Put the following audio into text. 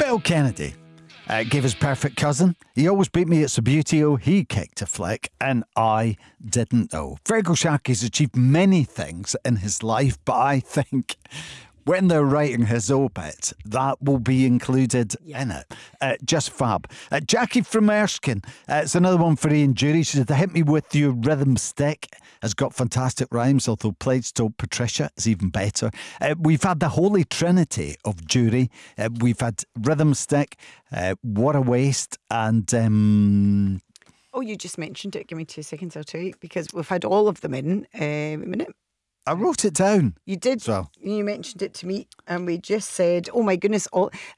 Bill Kennedy gave his perfect cousin. He always beat me at Subbuteo. He kicked a flick, and I didn't know. Fergal Sharkey's achieved many things in his life, but I think when they're writing his obit, that will be included in it. Just fab. Jackie from Erskine, it's another one for Ian Jury. She said, hit me with your rhythm stick. Has got fantastic rhymes, although Plaidstone Patricia is even better. We've had the Holy Trinity of Jury. We've had rhythm stick, What a Waste, and... Oh, you just mentioned it. Give me 2 seconds, I'll tell you, because we've had all of them in. A minute. I wrote it down. You did. So. You mentioned it to me, and we just said, "Oh my goodness!"